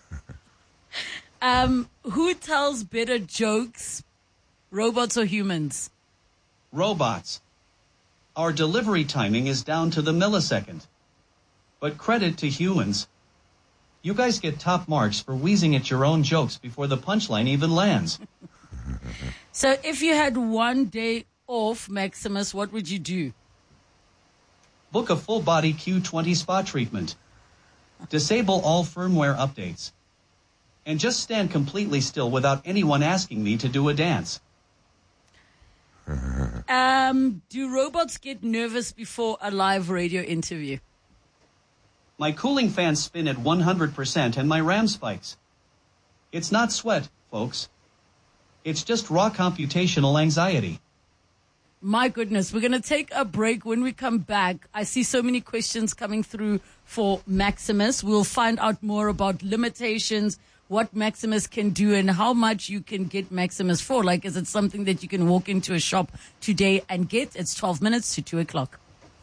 Um, who tells better jokes, robots or humans? Robots. Our delivery timing is down to the millisecond. But credit to humans. You guys get top marks for wheezing at your own jokes before the punchline even lands. So if you had one day off, Maximus, what would you do? Book a full-body Q twenty spa treatment. Disable all firmware updates. And just stand completely still without anyone asking me to do a dance. Um, do robots get nervous before a live radio interview? My cooling fans spin at one hundred percent and my RAM spikes. It's not sweat, folks. It's just raw computational anxiety. My goodness, we're going to take a break. When we come back, I see so many questions coming through for Maximus. We'll find out more about limitations, what Maximus can do, and how much you can get Maximus for. Like, is it something that you can walk into a shop today and get? It's twelve minutes to two o'clock.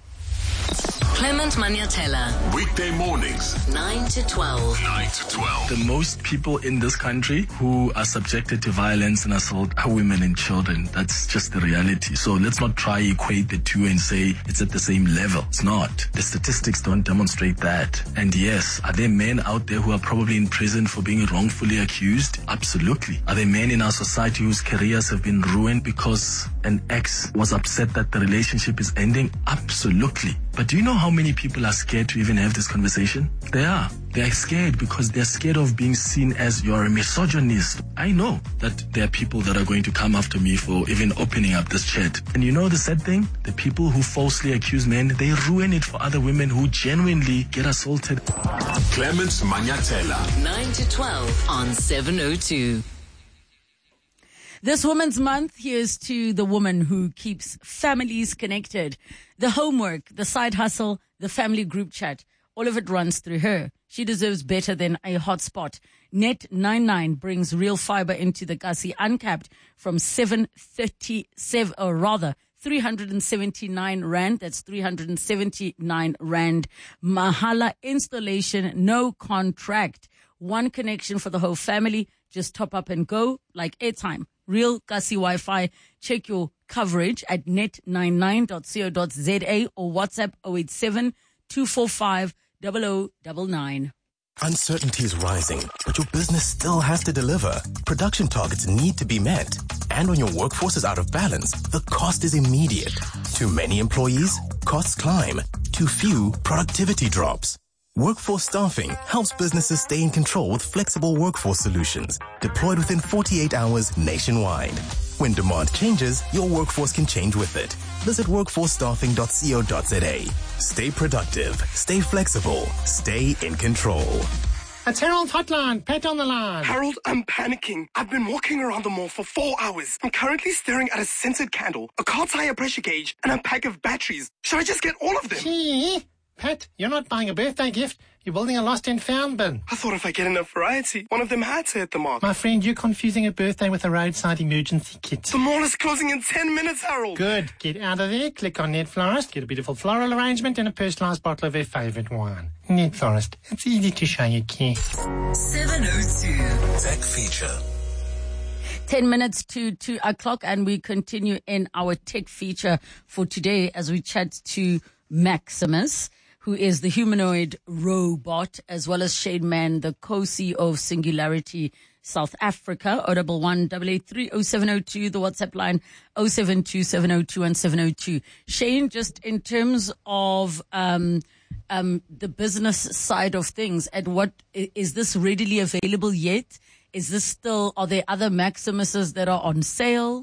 Clement Maniatella. Weekday mornings. nine to twelve. nine to twelve. The most people in this country who are subjected to violence and assault are women and children. That's just the reality. So let's not try equate the two and say it's at the same level. It's not. The statistics don't demonstrate that. And yes, are there men out there who are probably in prison for being wrongfully accused? Absolutely. Are there men in our society whose careers have been ruined because an ex was upset that the relationship is ending? Absolutely. But do you know how many people are scared to even have this conversation? They are. They are scared because they're scared of being seen as you're a misogynist. I know that there are people that are going to come after me for even opening up this chat. And you know the sad thing? The people who falsely accuse men, they ruin it for other women who genuinely get assaulted. Clement Maniatella. nine to twelve on seven oh two. This Women's Month, here's to the woman who keeps families connected. The homework, the side hustle, the family group chat, all of it runs through her. She deserves better than a hotspot. Net ninety-nine brings real fiber into the Kasi uncapped from seven thirty-seven, or rather three hundred seventy-nine rand. That's three hundred seventy-nine rand. Mahala installation, no contract. One connection for the whole family. Just top up and go like airtime. Real Kasi Wi-Fi. Check your coverage at net ninety-nine dot co dot za or WhatsApp zero eight seven, two four five, zero zero nine nine. Uncertainty is rising, but your business still has to deliver. Production targets need to be met. And when your workforce is out of balance, the cost is immediate. Too many employees? Costs climb. Too few? Productivity drops. Workforce Staffing helps businesses stay in control with flexible workforce solutions deployed within forty-eight hours nationwide. When demand changes, your workforce can change with it. Visit workforce staffing dot co dot za. Stay productive, stay flexible, stay in control. It's Harold Hotline. Pat on the line. Harold, I'm panicking. I've been walking around the mall for four hours. I'm currently staring at a scented candle, a car tire pressure gauge, and a pack of batteries. Should I just get all of them? Gee, Pat, you're not buying a birthday gift. You're building a lost and found bin. I thought if I get enough variety, one of them had to hit the mark. My friend, you're confusing a birthday with a roadside emergency kit. The mall is closing in ten minutes, Harold. Good. Get out of there, click on Net Florist, get a beautiful floral arrangement and a personalised bottle of her favourite wine. Net Florist. It's easy to show you care. seven oh two. Tech Feature. Ten minutes to two o'clock, and we continue in our tech feature for today as we chat to Maximus, who is the humanoid robot, as well as Shane Mann, the co-C E O of Singularity South Africa. O double one double eight three oh seven oh two, the WhatsApp line oh seven two seven oh two and seven oh two. Shane, just in terms of um, um, the business side of things, at what is this readily available yet? Is this still? Are there other Maximuses that are on sale?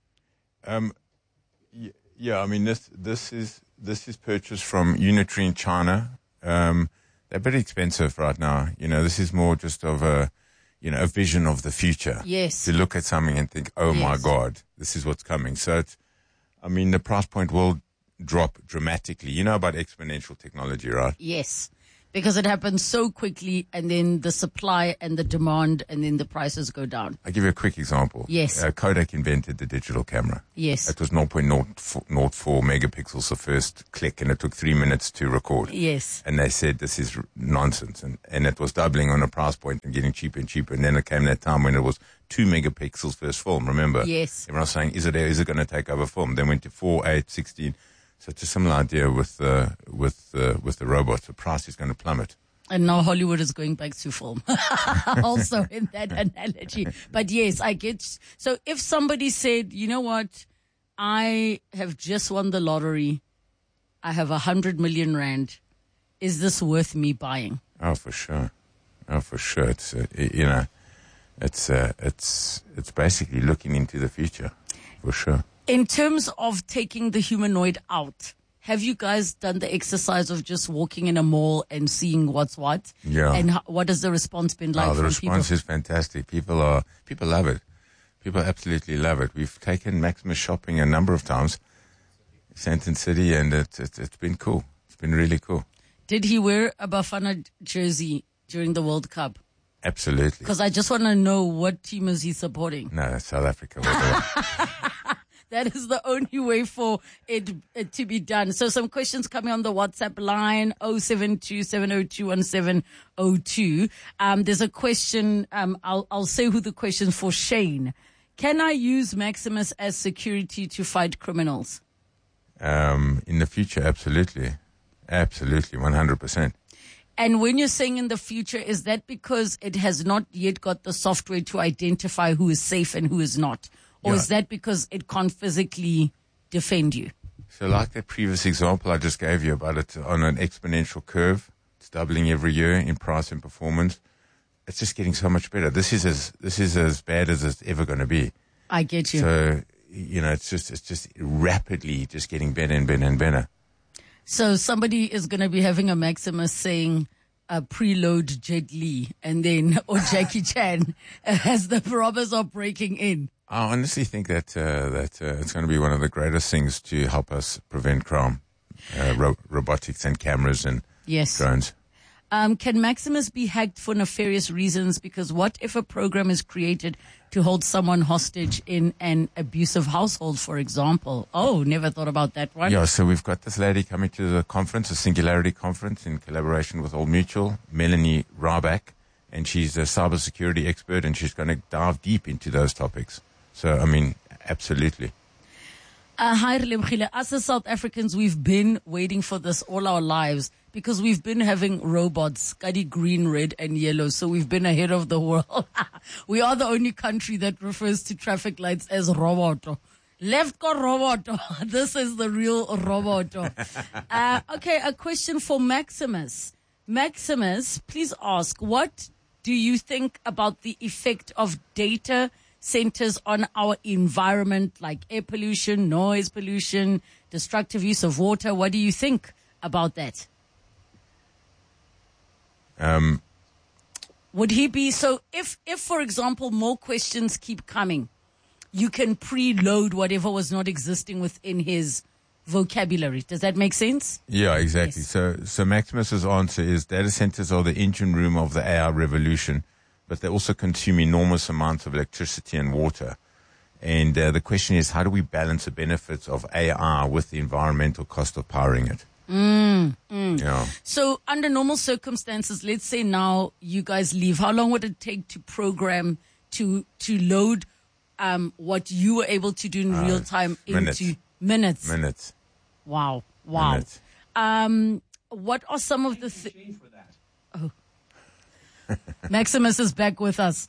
Um, y- yeah, I mean this this is. This is purchased from Unitree in China. Um, they're very expensive right now. You know, this is more just of a, you know, a vision of the future. Yes. To look at something and think, oh yes. my God, this is what's coming. So it's, I mean, the price point will drop dramatically. You know about exponential technology, right? Yes. Because it happens so quickly, and then the supply and the demand, and then the prices go down. I'll give you a quick example. Yes. Uh, Kodak invented the digital camera. Yes. It was zero point zero four megapixels the first click, and it took three minutes to record. Yes. And they said this is r- nonsense, and, and it was doubling on a price point and getting cheaper and cheaper. And then it came that time when it was two megapixels first film, remember? Yes. Everyone was saying, is it, is it going to take over film? Then went to four, eight, sixteen. So it's a similar idea with, uh, with, uh, with the robots. The price is going to plummet. And now Hollywood is going back to film. Also in that analogy. But yes, I get. So if somebody said, you know what, I have just won the lottery. I have a hundred million rand. Is this worth me buying? Oh, for sure. Oh, for sure. It's, uh, you know, it's, uh, it's, it's basically looking into the future. For sure. In terms of taking the humanoid out, have you guys done the exercise of just walking in a mall and seeing what's what? Yeah. And how, what has the response been like Oh, the from response people? is fantastic. People are, people love it. People absolutely love it. We've taken Maximus shopping a number of times. Sandton City, and it, it, it's been cool. It's been really cool. Did he wear a Bafana jersey during the World Cup? Absolutely. Because I just want to know what team is he supporting. No, that's South Africa. That is the only way for it, it to be done. So some questions coming on the WhatsApp line, oh seven two, seven oh two, one seven oh two. Um, there's a question, um, I'll, I'll say who the question's for. Shane. Can I use Maximus as security to fight criminals? Um, in the future, absolutely. Absolutely, one hundred percent. And when you're saying in the future, is that because it has not yet got the software to identify who is safe and who is not? Or Yeah. is that because it can't physically defend you? So like that previous example I just gave you about it on an exponential curve, it's doubling every year in price and performance. It's just getting so much better. This is as, this is as bad as it's ever going to be. I get you. So, you know, it's just, it's just rapidly just getting better and better and better. So somebody is going to be having a Maximus saying, uh, preload Jet Li and then, or Jackie Chan as the robbers are breaking in. I honestly think that uh, that uh, it's going to be one of the greatest things to help us prevent crime, uh, ro- robotics and cameras and Yes. drones. Um, can Maximus be hacked for nefarious reasons? Because what if a program is created to hold someone hostage in an abusive household, for example? Oh, never thought about that one. Yeah, so we've got this lady coming to the conference, a Singularity conference in collaboration with Old Mutual, Melanie Rabak, and she's a cybersecurity expert, and she's going to dive deep into those topics. So, I mean, absolutely. Uh, hi, Relebogile. Us as South Africans, we've been waiting for this all our lives because we've been having robots, Skadi green, red, and yellow. So we've been ahead of the world. We are the only country that refers to traffic lights as roboto. Left go roboto. This is the real roboto. Uh, okay, a question for Maximus. Maximus, please ask, what do you think about the effect of data centers on our environment, like air pollution, noise pollution, destructive use of water? What do you think about that? Um, Would he be, so if, if, for example, more questions keep coming, you can preload whatever was not existing within his vocabulary. Does that make sense? yeah, exactly. So, so Maximus's answer is data centers are the engine room of the A I revolution, but they also consume enormous amounts of electricity and water. And uh, the question is, how do we balance the benefits of A I with the environmental cost of powering it? Mm, mm. Yeah. So under normal circumstances, let's say now you guys leave, how long would it take to program to to load um, what you were able to do in Uh, real time minutes. into minutes? Minutes. Wow. Wow. Minutes. Um, what are some of the things? Oh. Maximus is back with us.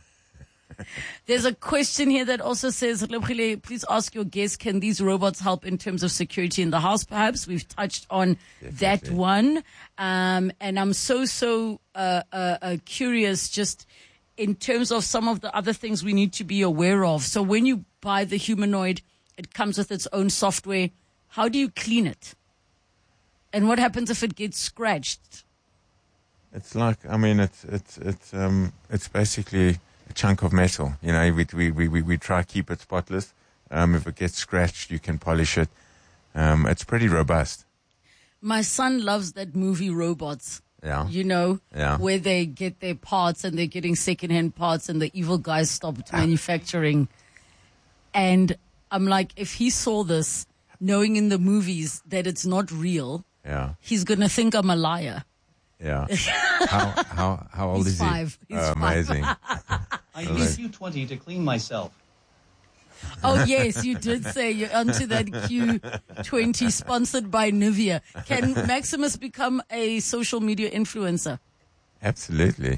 There's a question here that also says, Lebogile, please ask your guests, can these robots help in terms of security in the house? Perhaps we've touched on that one. Um, and I'm so, so uh, uh, uh, curious just in terms of some of the other things we need to be aware of. So when you buy the humanoid, it comes with its own software. How do you clean it? And what happens if it gets scratched? It's like, I mean, it's it's it's um it's basically a chunk of metal. You know, we we we we try to keep it spotless. Um, if it gets scratched, you can polish it. Um, it's pretty robust. My son loves that movie Robots. Yeah. You know, Yeah. where they get their parts and they're getting secondhand parts and the evil guys stopped manufacturing. And I'm like, if he saw this, knowing in the movies that it's not real, Yeah. he's going to think I'm a liar. Yeah. how how how old He's is five. he? He's Oh, five. amazing. I use Q twenty to clean myself. Oh, yes, you did say you're onto that Q twenty sponsored by Nivea. Can Maximus become a social media influencer? Absolutely.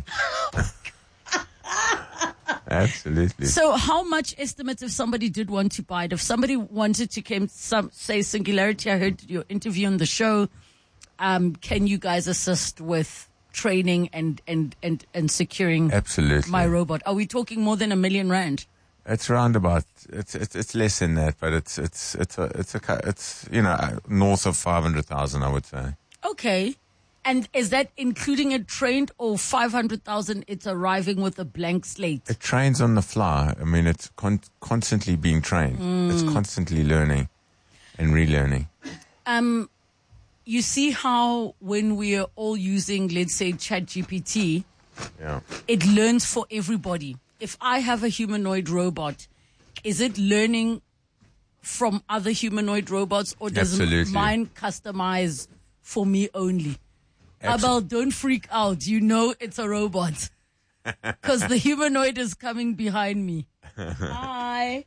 Absolutely. So how much estimate if somebody did want to buy it? If somebody wanted to come, some, say Singularity, I heard your interview on the show. Um, can you guys assist with training and, and, and, and securing Absolutely. my robot? Are we talking more than a million rand? It's around about it's it's it's less than that, but it's it's it's a it's a cu- it's you know north of five hundred thousand, I would say. Okay. And is that including it trained or five hundred thousand it's arriving with a blank slate? It trains on the fly. I mean, it's con- constantly being trained. Mm. It's constantly learning. and relearning. Um, you see how when we are all using, let's say, ChatGPT, Yeah. it learns for everybody. If I have a humanoid robot, is it learning from other humanoid robots, or does Absolutely. mine customize for me only? Absol- Abel, don't freak out. You know it's a robot. Because the humanoid is coming behind me. Hi.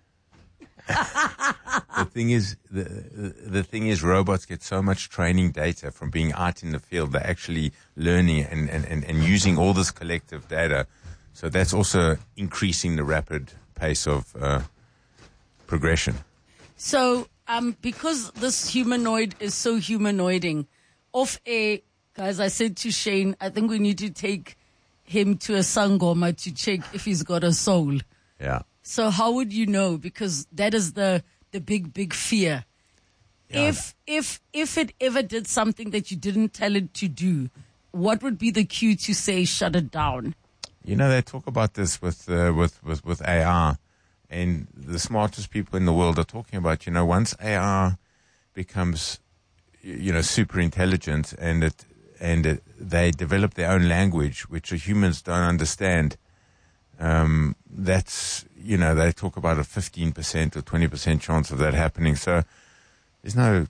The thing is, the, the thing is, robots get so much training data from being out in the field. They're actually learning and, and, and, and using all this collective data. So that's also increasing the rapid pace of uh, progression. So, um, because this humanoid is so humanoiding, off air, guys, I said to Shane, I think we need to take him to a sangoma to check if he's got a soul. Yeah. So how would you know? Because that is the, the big, big fear. Yeah. If, if, if it ever did something that you didn't tell it to do, what would be the cue to say, shut it down? You know, they talk about this with, uh, with, with, with A R, and the smartest people in the world are talking about, you know, once A R becomes, you know, super intelligent and it, and it, they develop their own language, which the humans don't understand, um, that's, you know, they talk about a fifteen percent or twenty percent chance of that happening. So there's no,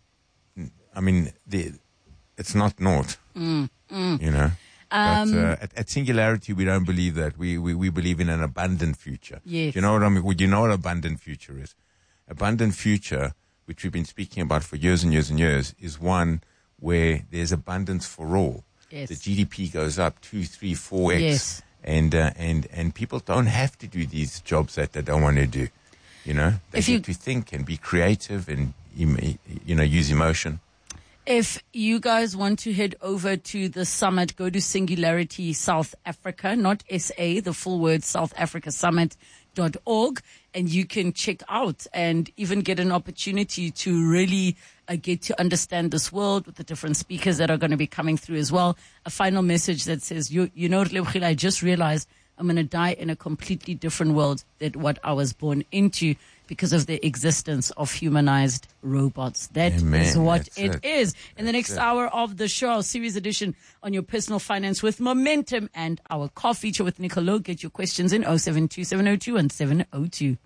I mean, the, it's not naught, Mm, mm. you know. Um, but uh, at, at Singularity, we don't believe that. We, we, we believe in an abundant future. Yes. Do you know what I mean? Would you know what abundant future is? Abundant future, which we've been speaking about for years and years and years, is one where there's abundance for all. Yes. The G D P goes up two, three, four x, Yes. and uh, and and people don't have to do these jobs that they don't want to do. You know, they If get you- to think and be creative and em- you know use emotion. If you guys want to head over to the summit, go to Singularity South Africa, not S A, the full word South Africa Summit dot org, and you can check out and even get an opportunity to really uh, get to understand this world with the different speakers that are going to be coming through as well. A final message that says, you, you know, Relebogile, I just realized I'm going to die in a completely different world than what I was born into because of the existence of humanized robots. That Amen. is what That's it it. is. In the That's next it. hour of the show, our series edition on your personal finance with momentum and our car feature with Nicolo. Get your questions in oh seven two, seven oh two and seven oh two.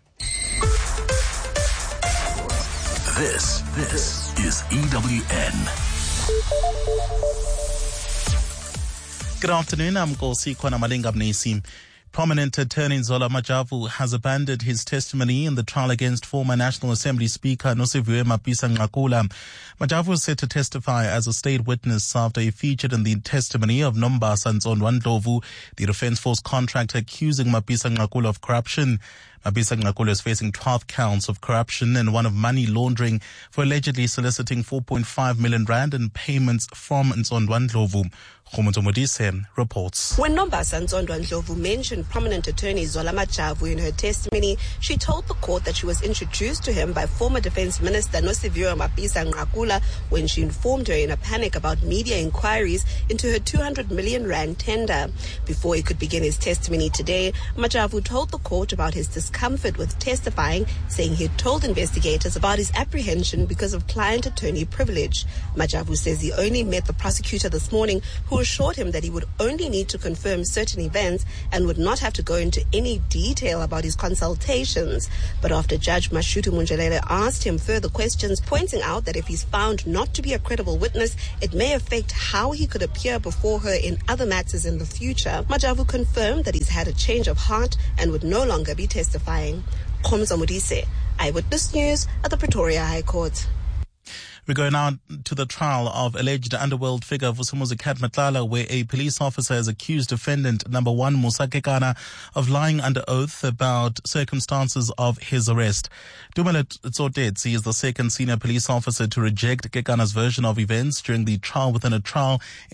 This, this is E W N. Good afternoon, I'm Nkosi Malinga Mnisi. Prominent attorney Zola Majavu has abandoned his testimony in the trial against former National Assembly Speaker Nosiviwe Mapisa-Nqakula. Majavu is set to testify as a state witness after he featured in the testimony of Nombasa Ntsondwa-Ndlovu, the Defence Force contractor accusing Mapisa-Nqakula of corruption. Mapisa-Nqakula is facing twelve counts of corruption and one of money laundering for allegedly soliciting four point five million rand in payments from Ntsondwa-Ndlovu. Khomotso Modise reports. When Nombasa Ntsondwa-Ndlovu mentioned prominent attorney Zola Majavu in her testimony, she told the court that she was introduced to him by former Defence Minister Nosiviwe Mapisa-Nqakula when she informed her in a panic about media inquiries into her two hundred million rand tender. Before he could begin his testimony today, Majavu told the court about his discomfort with testifying, saying he had told investigators about his apprehension because of client-attorney privilege. Majavu says he only met the prosecutor this morning, who assured him that he would only need to confirm certain events and would not have to go into any detail about his consultations. But after Judge Mashutu Munjalele asked him further questions, pointing out that if he's found not to be a credible witness, it may affect how he could appear before her in other matters in the future, Majavu confirmed that he's had a change of heart and would no longer be testifying. Khomotso Modise, Eyewitness News at the Pretoria High Court. We go now to the trial of alleged underworld figure Vusumuzi Kat Matlala, where a police officer has accused defendant number one Musa Kekana of lying under oath about circumstances of his arrest. Dumela Tsotetsi is the second senior police officer to reject Kekana's version of events during the trial within a trial